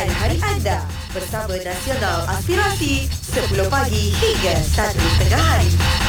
Mulakan hari anda bersama Nasional Aspirasi 10 pagi hingga 1 tengah hari.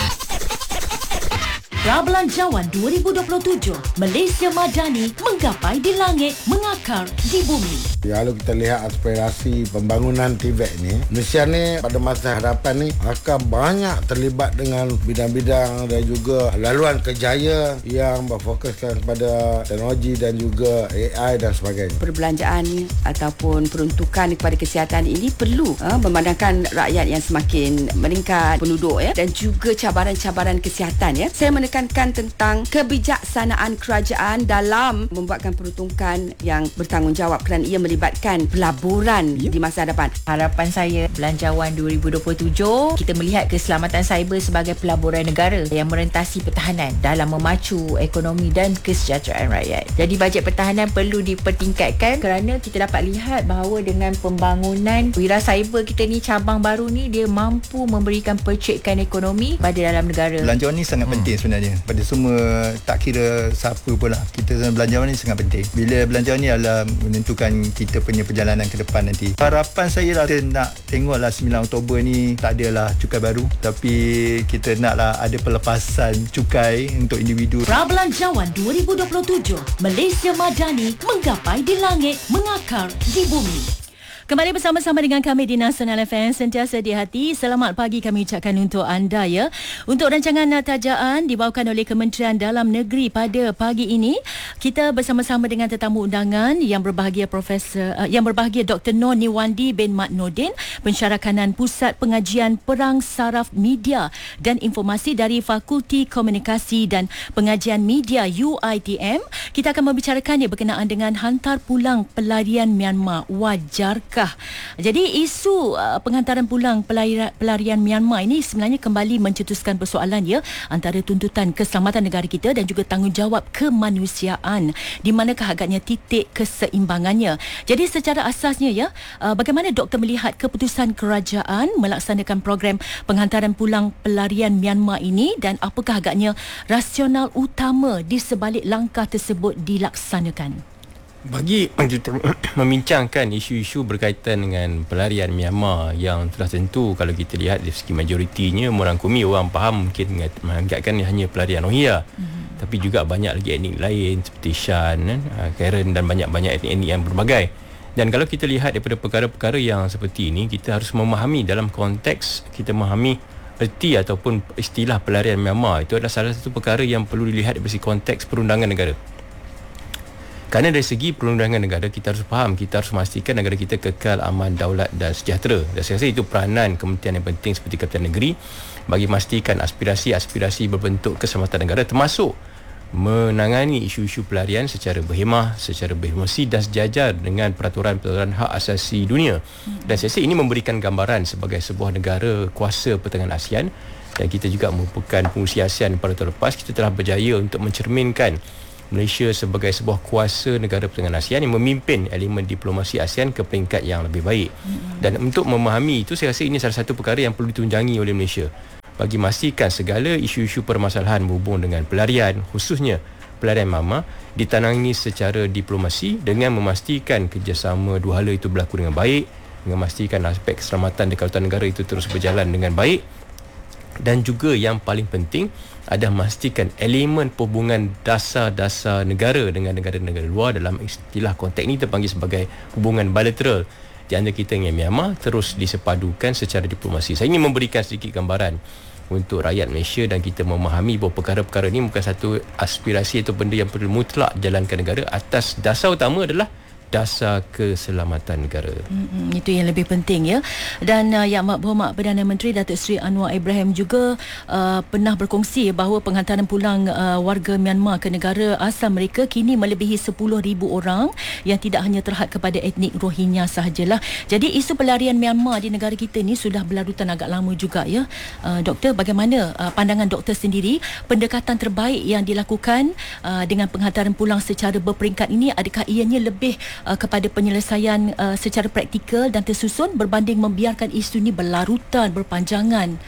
Prabelanjawan 2027, Malaysia Madani menggapai di langit, mengakar di bumi. Kalau kita lihat aspirasi pembangunan TVET ni, Malaysia ni pada masa hadapan ni akan banyak terlibat dengan bidang-bidang dan juga laluan kerjaya yang berfokuskan kepada teknologi dan juga AI dan sebagainya. Perbelanjaan ataupun peruntukan kepada kesihatan ini perlu memandangkan rakyat yang semakin meningkat penduduk dan juga cabaran-cabaran kesihatan. Saya menekankan tentang kebijaksanaan kerajaan dalam membuatkan peruntukan yang bertanggungjawab kerana ia melibatkan pelaburan di masa hadapan. Harapan saya Belanjawan 2027, kita melihat keselamatan cyber sebagai pelaburan negara yang merentasi pertahanan dalam memacu ekonomi dan kesejahteraan rakyat. Jadi bajet pertahanan perlu dipertingkatkan kerana kita dapat lihat bahawa dengan pembangunan wira cyber kita ni, cabang baru ni, dia mampu memberikan percekapan ekonomi pada dalam negara. Belanjawan ni sangat penting sebenarnya pada semua, tak kira siapa pun lah. Kita belanjawan ni sangat penting. Bila belanjawan ni adalah menentukan kita punya perjalanan ke depan nanti. Harapan saya lah, kita nak tengoklah 9 Oktober ni tak adalah cukai baru, tapi kita naklah ada pelepasan cukai untuk individu. Prabelanjawan 2027, Malaysia Madani menggapai di langit, mengakar di bumi. Kembali bersama-sama dengan kami di Nasional FM, sentiasa di hati. Selamat pagi kami ucapkan untuk anda ya. Untuk rancangan tajaan dibawakan oleh Kementerian Dalam Negeri pada pagi ini, kita bersama-sama dengan tetamu undangan yang berbahagia Dr. Noor Niwandi bin Mat Nordin, Pensyarah Kanan Pusat Pengajian Perang Saraf Media dan Informasi dari Fakulti Komunikasi dan Pengajian Media UiTM. Kita akan membicarakannya berkenaan dengan hantar pulang pelarian Myanmar. Wajarkah? Jadi isu penghantaran pulang pelarian Myanmar ini sebenarnya kembali mencetuskan persoalan antara tuntutan keselamatan negara kita dan juga tanggungjawab kemanusiaan. Di manakah agaknya titik keseimbangannya? Jadi secara asasnya bagaimana doktor melihat keputusan kerajaan melaksanakan program penghantaran pulang pelarian Myanmar ini dan apakah agaknya rasional utama di sebalik langkah tersebut dilaksanakan? Bagi kita membincangkan isu-isu berkaitan dengan pelarian Myanmar yang telah tentu kalau kita lihat dari segi majoritinya merangkumi orang faham mungkin menganggapkan hanya pelarian Rohingya, tapi juga banyak lagi etnik lain seperti Shan, Karen dan banyak-banyak etnik yang berbagai. Dan kalau kita lihat daripada perkara-perkara yang seperti ini, kita harus memahami dalam konteks kita memahami erti ataupun istilah pelarian Myanmar itu adalah salah satu perkara yang perlu dilihat dari segi konteks perundangan negara. Kerana dari segi perundangan negara, kita harus faham, kita harus memastikan negara kita kekal aman, daulat dan sejahtera. Dan saya rasa itu peranan kementerian yang penting seperti Kementerian Negeri bagi memastikan aspirasi-aspirasi berbentuk keselamatan negara termasuk menangani isu-isu pelarian secara berhemah, secara berhormasi dan sejajar dengan peraturan-peraturan hak asasi dunia. Dan saya rasa ini memberikan gambaran sebagai sebuah negara kuasa pertengahan ASEAN, dan kita juga merupakan pengurusi ASEAN pada tahun lepas. Kita telah berjaya untuk mencerminkan Malaysia sebagai sebuah kuasa negara pertengahan ASEAN yang memimpin elemen diplomasi ASEAN ke peringkat yang lebih baik. Dan untuk memahami itu, saya rasa ini salah satu perkara yang perlu ditunjangi oleh Malaysia bagi memastikan segala isu-isu permasalahan berhubung dengan pelarian, khususnya pelarian Myanmar, ditangani secara diplomasi dengan memastikan kerjasama dua hala itu berlaku dengan baik, dengan memastikan aspek keselamatan di kawasan negara itu terus berjalan dengan baik, dan juga yang paling penting adalah memastikan elemen perhubungan dasar-dasar negara dengan negara-negara luar, dalam istilah konteks ini terpanggil sebagai hubungan bilateral di antara kita dengan Myanmar, terus disepadukan secara diplomasi. Saya ingin memberikan sedikit gambaran untuk rakyat Malaysia dan kita memahami bahawa perkara-perkara ini bukan satu aspirasi atau benda yang perlu mutlak jalankan negara. Atas dasar utama adalah dasar keselamatan negara. Itu yang lebih penting ya. Dan Yang Berhormat Perdana Menteri Datuk Seri Anwar Ibrahim juga pernah berkongsi bahawa penghantaran pulang warga Myanmar ke negara asal mereka kini melebihi 10,000 orang yang tidak hanya terhad kepada etnik Rohingya sahajalah. Jadi isu pelarian Myanmar di negara kita ni sudah berlarutan agak lama juga ya. Doktor, bagaimana pandangan doktor sendiri, pendekatan terbaik yang dilakukan dengan penghantaran pulang secara berperingkat ini, adakah ianya lebih kepada penyelesaian secara praktikal dan tersusun berbanding membiarkan isu ini berlarutan, berpanjangan?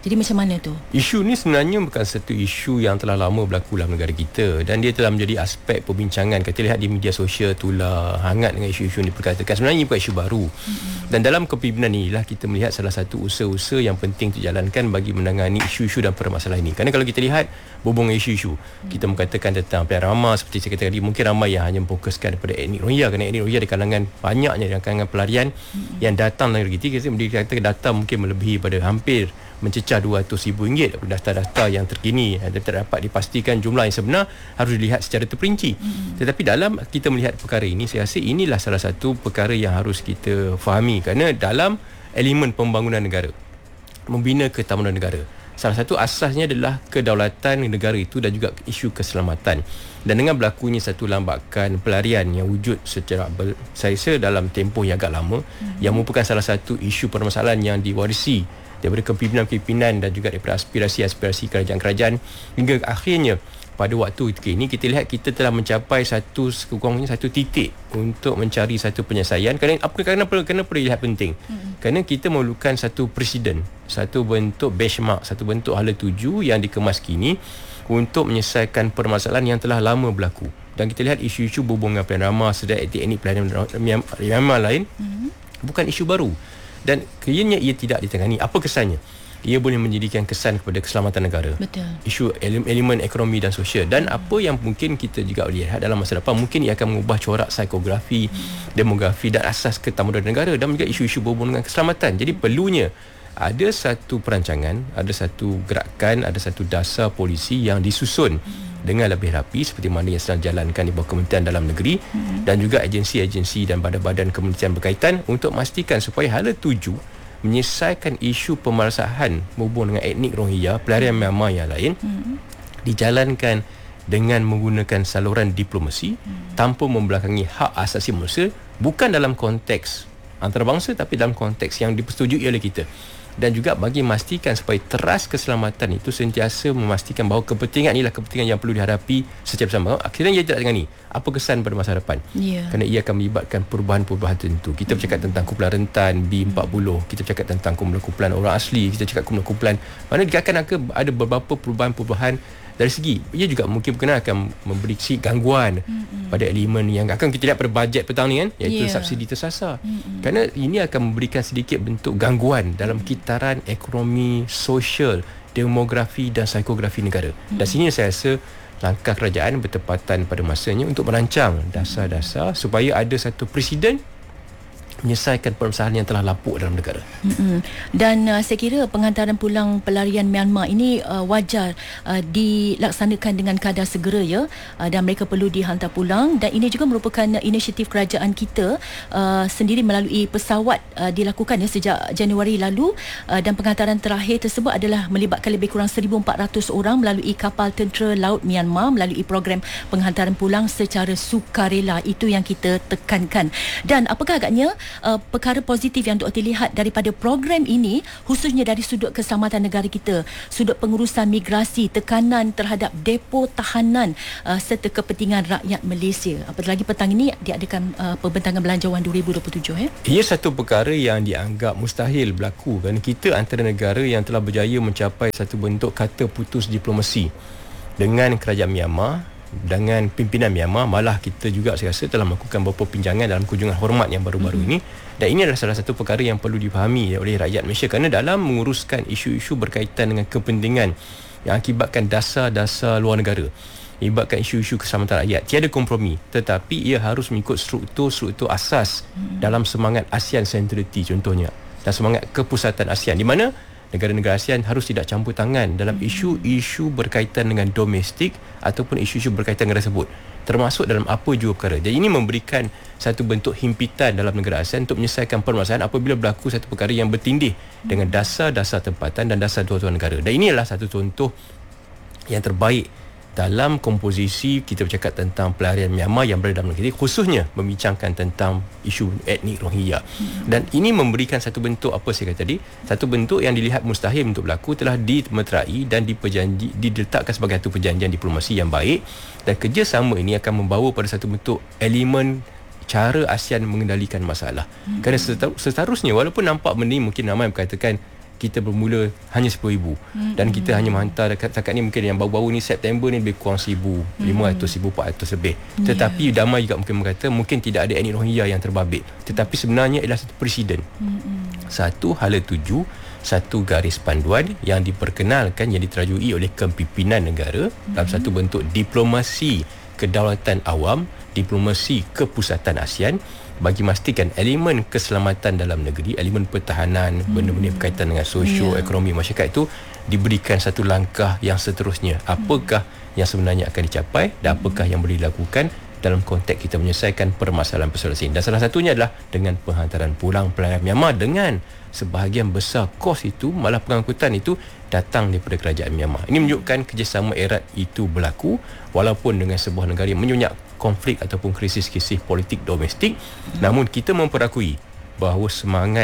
Jadi macam mana tu? Isu ni sebenarnya bukan satu isu yang telah lama berlaku dalam negara kita, dan dia telah menjadi aspek perbincangan. Kita lihat di media sosial itulah hangat dengan isu-isu yang diperkatakan. Sebenarnya bukan isu baru. Dan dalam kepimpinan inilah kita melihat salah satu usaha-usaha yang penting dijalankan bagi menangani isu-isu dan permasalahan ini. Kerana kalau kita lihat berhubung isu-isu, kita mengatakan tentang pilihan ramah, seperti saya kata tadi, mungkin ramai yang hanya memfokuskan kepada etnik Rohingya, kerana etnik Rohingya di kalangan banyaknya di kalangan pelarian yang datang dari negeri kita, dikatakan datang mungkin melebihi pada hampir mencecah RM200,000 daftar-daftar yang terkini, dan terdapat dipastikan jumlah yang sebenar harus dilihat secara terperinci. Tetapi dalam kita melihat perkara ini, saya rasa inilah salah satu perkara yang harus kita fahami, kerana dalam elemen pembangunan negara, membina ketahanan negara, salah satu asasnya adalah kedaulatan negara itu dan juga isu keselamatan. Dan dengan berlakunya satu lambakan pelarian yang wujud secara saya rasa dalam tempoh yang agak lama, yang merupakan salah satu isu permasalahan yang diwarisi daripada kepimpinan-kepimpinan dan juga daripada aspirasi-aspirasi kerajaan-kerajaan, hingga akhirnya pada waktu ini kita lihat kita telah mencapai satu titik untuk mencari satu penyelesaian. Kenapa dilihat penting? Kerana kita memerlukan satu presiden, satu bentuk benchmark, satu bentuk hala tuju yang dikemas kini untuk menyelesaikan permasalahan yang telah lama berlaku. Dan kita lihat isu-isu berhubungan pilihan ramah serta etnik pilihan Myanmar lain bukan isu baru, dan kiranya ia tidak ditangani. Apa kesannya? Ia boleh menjadikan kesan kepada keselamatan negara. Betul. Isu elemen ekonomi dan sosial, dan apa yang mungkin kita juga lihat dalam masa depan, mungkin ia akan mengubah corak psikografi, demografi dan asas ketahanan negara, dan juga isu-isu berhubungan dengan keselamatan. Jadi perlunya ada satu perancangan, ada satu gerakan, ada satu dasar polisi yang disusun dengan lebih rapi seperti mana yang sedang dijalankan di bawah Kementerian Dalam Negeri dan juga agensi-agensi dan badan-badan kementerian berkaitan untuk memastikan supaya hala tuju menyelesaikan isu pemerasaan berhubung dengan etnik Rohingya, pelarian Myanmar yang lain dijalankan dengan menggunakan saluran diplomasi tanpa membelakangi hak asasi manusia, bukan dalam konteks antarabangsa tapi dalam konteks yang dipersetujui oleh kita. Dan juga bagi memastikan supaya teras keselamatan itu sentiasa memastikan bahawa kepentingan inilah kepentingan yang perlu dihadapi secara bersama. Akhirnya ia tidak tangani. Apa kesan pada masa depan? Kerana ia akan melibatkan perubahan-perubahan tertentu. Kita bercakap tentang kumpulan rentan B40, kita bercakap tentang kumpulan orang asli, kita cakap kumpulan mana akan ada beberapa perubahan-perubahan. Dari segi ia juga mungkin berkenaan akan memberi gangguan pada elemen yang akan kita lihat pada bajet petang ni kan, iaitu subsidi tersasar. Kerana ini akan memberikan sedikit bentuk gangguan dalam kitaran ekonomi, sosial, demografi dan psikografi negara. Dan sini saya rasa langkah kerajaan bertepatan pada masanya untuk merancang dasar-dasar supaya ada satu presiden menyelesaikan permasalahan yang telah lapuk dalam negara. Dan saya kira penghantaran pulang pelarian Myanmar ini wajar dilaksanakan dengan kadar segera ya, dan mereka perlu dihantar pulang, dan ini juga merupakan inisiatif kerajaan kita sendiri melalui pesawat dilakukan ya sejak Januari lalu, dan penghantaran terakhir tersebut adalah melibatkan lebih kurang 1,400 orang melalui kapal tentera laut Myanmar melalui program penghantaran pulang secara sukarela. Itu yang kita tekankan. Dan apakah agaknya perkara positif yang Dr. lihat daripada program ini, khususnya dari sudut keselamatan negara kita, sudut pengurusan migrasi, tekanan terhadap depo tahanan serta kepentingan rakyat Malaysia? Apatah lagi petang ini diadakan pembentangan Belanjawan 2027 ya. Ia satu perkara yang dianggap mustahil berlaku kerana kita antara negara yang telah berjaya mencapai satu bentuk kata putus diplomasi dengan kerajaan Myanmar, dengan pimpinan Myanmar. Malah kita juga saya rasa telah melakukan beberapa pinjangan dalam kunjungan hormat yang baru-baru ini, dan ini adalah salah satu perkara yang perlu dipahami oleh rakyat Malaysia, kerana dalam menguruskan isu-isu berkaitan dengan kepentingan yang akibatkan dasar-dasar luar negara, melibatkan isu-isu keselamatan rakyat, tiada kompromi, tetapi ia harus mengikut struktur asas dalam semangat ASEAN Centrality contohnya, dan semangat kepusatan ASEAN, di mana negara-negara ASEAN harus tidak campur tangan dalam isu-isu berkaitan dengan domestik ataupun isu-isu berkaitan dengan tersebut, termasuk dalam apa jua perkara. Jadi ini memberikan satu bentuk himpitan dalam negara ASEAN untuk menyelesaikan permasalahan apabila berlaku satu perkara yang bertindih dengan dasar-dasar tempatan dan dasar tuan-tuan negara. Dan inilah satu contoh yang terbaik dalam komposisi kita bercakap tentang pelarian Myanmar yang berada dalam negeri, khususnya membincangkan tentang isu etnik Rohingya. Dan ini memberikan satu bentuk, apa saya kata tadi, satu bentuk yang dilihat mustahil untuk berlaku telah dimeterai dan diletakkan sebagai satu perjanjian diplomasi yang baik, dan kerjasama ini akan membawa pada satu bentuk elemen cara ASEAN mengendalikan masalah. Kerana seterusnya, walaupun nampak benda mungkin ramai berkatakan kita bermula hanya 10,000 dan kita hanya menghantar setakat ni mungkin yang baru-baru ni September ni lebih kurang 1,500 1,400 lebih. Tetapi Damai juga mungkin berkata mungkin tidak ada etnik Rohingya yang terbabit, tetapi sebenarnya ialah satu presiden. Satu hala tuju, satu garis panduan yang diperkenalkan, yang diterajui oleh kepimpinan negara dalam satu bentuk diplomasi kedaulatan awam, diplomasi kepusatan ASEAN bagi memastikan elemen keselamatan dalam negeri, elemen pertahanan, benda-benda berkaitan dengan socio-ekonomi masyarakat itu diberikan satu langkah yang seterusnya. Apakah yang sebenarnya akan dicapai dan apakah yang boleh dilakukan dalam konteks kita menyelesaikan permasalahan-persoalan ini. Dan salah satunya adalah dengan penghantaran pulang pelayan Myanmar, dengan sebahagian besar kos itu, malah pengangkutan itu datang daripada kerajaan Myanmar. Ini menunjukkan kerjasama erat itu berlaku walaupun dengan sebuah negara yang menyunyak konflik ataupun krisis-krisis politik domestik, namun kita memperakui bahawa semangat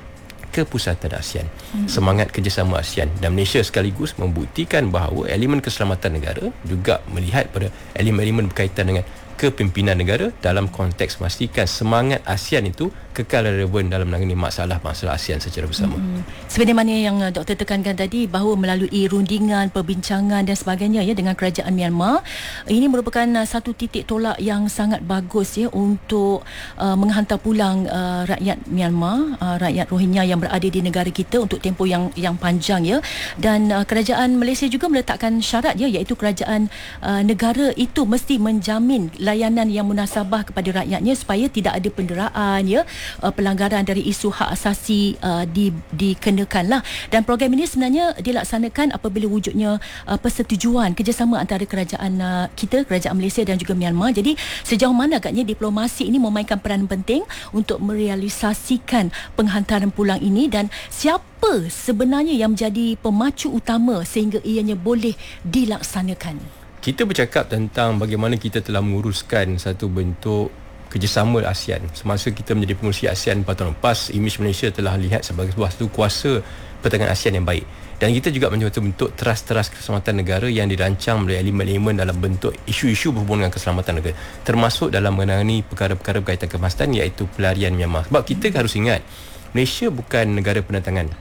kepusatan ASEAN, semangat kerjasama ASEAN dan Malaysia sekaligus membuktikan bahawa elemen keselamatan negara juga melihat pada elemen-elemen berkaitan dengan kepimpinan negara dalam konteks memastikan semangat ASEAN itu kekal relevan dalam menangani masalah-masalah ASEAN secara bersama. Sebenarnya mana yang Dr. tekankan tadi, bahawa melalui rundingan, perbincangan dan sebagainya ya dengan kerajaan Myanmar, ini merupakan satu titik tolak yang sangat bagus ya untuk menghantar pulang rakyat Myanmar, rakyat Rohingya yang berada di negara kita untuk tempoh yang panjang ya. Dan kerajaan Malaysia juga meletakkan syarat ya, iaitu kerajaan negara itu mesti menjamin layanan yang munasabah kepada rakyatnya supaya tidak ada penderaan ya, pelanggaran dari isu hak asasi dikenakanlah. Dan program ini sebenarnya dilaksanakan apabila wujudnya persetujuan kerjasama antara kerajaan kita, kerajaan Malaysia dan juga Myanmar. Jadi sejauh mana agaknya diplomasi ini memainkan peran penting untuk merealisasikan penghantaran pulang ini, dan siapa sebenarnya yang menjadi pemacu utama sehingga ianya boleh dilaksanakan? Kita bercakap tentang bagaimana kita telah menguruskan satu bentuk kerjasama ASEAN. Semasa kita menjadi pengurusi ASEAN 4 tahun lepas, imej Malaysia telah lihat sebagai sebuah satu kuasa pertahanan ASEAN yang baik. Dan kita juga menjadi bentuk teras-teras keselamatan negara yang dirancang oleh elemen-elemen dalam bentuk isu-isu berhubungan dengan keselamatan negara, termasuk dalam menangani perkara-perkara berkaitan kemastan, iaitu pelarian Myanmar. Sebab kita harus ingat, Malaysia bukan negara penentangan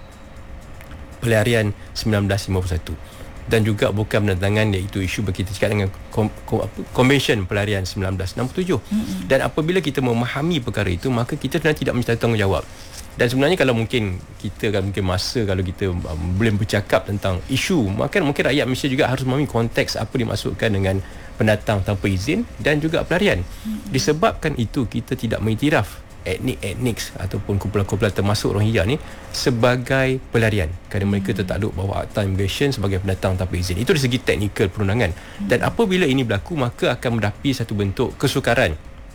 pelarian 1951 dan juga bukan penentangan iaitu isu kita cakap dengan Konvensyen Pelarian 1967. Dan apabila kita memahami perkara itu, maka kita tidak minta tanggungjawab. Dan sebenarnya kalau mungkin kita kan mungkin masa kalau kita boleh bercakap tentang isu, maka mungkin rakyat Malaysia juga harus memahami konteks apa dimaksudkan dengan pendatang tanpa izin dan juga pelarian. Disebabkan itu kita tidak mengiktiraf etnik ataupun kumpulan-kumpulan termasuk Rohingya ni sebagai pelarian kerana mereka tertakluk bawah Akta Immigration sebagai pendatang tanpa izin. Itu dari segi teknikal perundangan. Dan apabila ini berlaku, maka akan mendapi satu bentuk kesukaran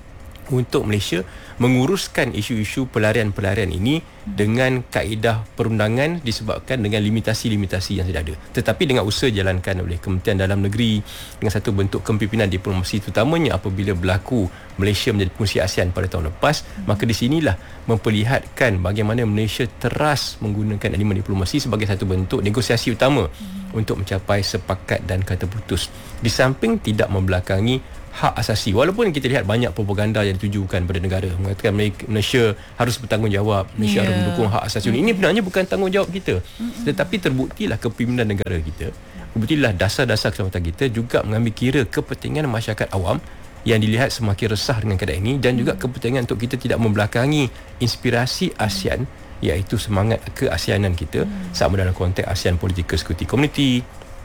untuk Malaysia menguruskan isu-isu pelarian-pelarian ini dengan kaedah perundangan disebabkan dengan limitasi-limitasi yang tidak ada. Tetapi dengan usaha dijalankan oleh Kementerian Dalam Negeri dengan satu bentuk kepimpinan diplomasi, terutamanya apabila berlaku Malaysia menjadi pengurusi ASEAN pada tahun lepas, maka di sinilah memperlihatkan bagaimana Malaysia teras menggunakan elemen diplomasi sebagai satu bentuk negosiasi utama untuk mencapai sepakat dan kata putus. Di samping tidak membelakangi hak asasi, walaupun kita lihat banyak propaganda yang ditujukan pada negara mengatakan Malaysia harus bertanggungjawab, Malaysia harus mendukung hak asasi. Ini sebenarnya bukan tanggungjawab kita, tetapi terbuktilah kepimpinan negara kita, terbuktilah dasar-dasar keselamatan kita juga mengambil kira kepentingan masyarakat awam yang dilihat semakin resah dengan keadaan ini, dan juga kepentingan untuk kita tidak membelakangi inspirasi ASEAN, iaitu semangat keasianan kita sama dalam konteks ASEAN Political Security Community,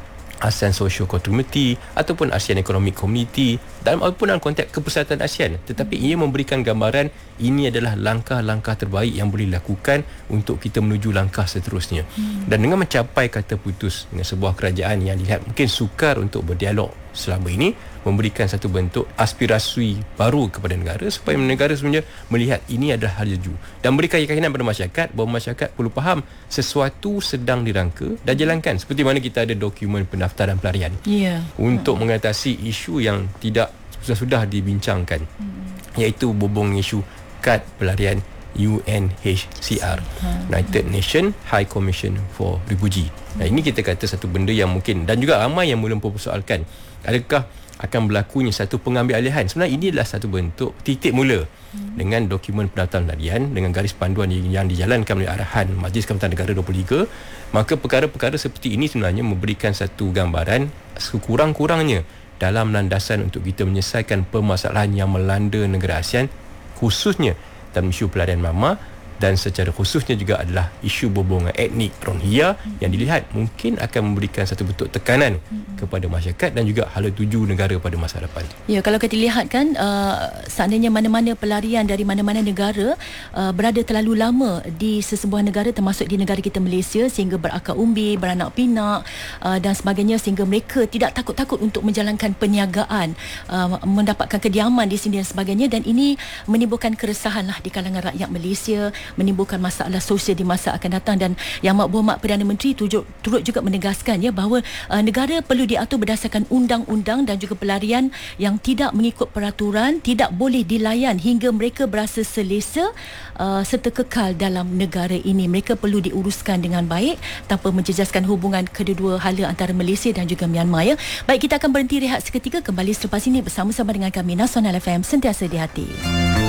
ASEAN Social Community ataupun ASEAN Economic Community, ataupun dalam konteks kepusatan ASEAN. Tetapi ia memberikan gambaran ini adalah langkah-langkah terbaik yang boleh dilakukan untuk kita menuju langkah seterusnya. Dan dengan mencapai kata putus dengan sebuah kerajaan yang dilihat mungkin sukar untuk berdialog selama ini, memberikan satu bentuk aspirasi baru kepada negara supaya negara sebenarnya melihat ini adalah hal jaju dan memberikan keyakinan pada masyarakat bahawa masyarakat perlu faham sesuatu sedang dirangka dan jalankan. Seperti mana kita ada dokumen pendaftaran pelarian untuk mengatasi isu yang tidak sudah dibincangkan, iaitu berhubung isu kad pelarian UNHCR, United Nation High Commission for Refugee. Nah, ini kita kata satu benda yang mungkin, dan juga ramai yang mula mempersoalkan, adakah akan berlakunya satu pengambilalihan. Sebenarnya ini adalah satu bentuk titik mula dengan dokumen pendaftaran pelarian, dengan garis panduan yang dijalankan oleh arahan Majlis Kesempatan Negara 23. Maka perkara-perkara seperti ini sebenarnya memberikan satu gambaran sekurang-kurangnya dalam landasan untuk kita menyelesaikan permasalahan yang melanda negara ASEAN, khususnya dalam isu pelarian mama, dan secara khususnya juga adalah isu berhubungan etnik Rohingya yang dilihat mungkin akan memberikan satu bentuk tekanan kepada masyarakat dan juga hala tuju negara pada masa depan. Ya, kalau kita lihat kan, seandainya mana-mana pelarian dari mana-mana negara berada terlalu lama di sesebuah negara, termasuk di negara kita Malaysia, sehingga berakar umbi, beranak pinak dan sebagainya, sehingga mereka tidak takut-takut untuk menjalankan perniagaan, mendapatkan kediaman di sini dan sebagainya, dan ini menimbulkan keresahan lah di kalangan rakyat Malaysia, menimbulkan masalah sosial di masa akan datang. Dan Yang Berhormat Perdana Menteri turut juga menegaskan bahawa negara perlu diatur berdasarkan undang-undang, dan juga pelarian yang tidak mengikut peraturan tidak boleh dilayan hingga mereka berasa selesa serta kekal dalam negara ini. Mereka perlu diuruskan dengan baik tanpa menjejaskan hubungan kedua-dua hala antara Malaysia dan juga Myanmar. Baik, kita akan berhenti rehat seketika, kembali selepas ini bersama-sama dengan kami Nasional FM, sentiasa di hati.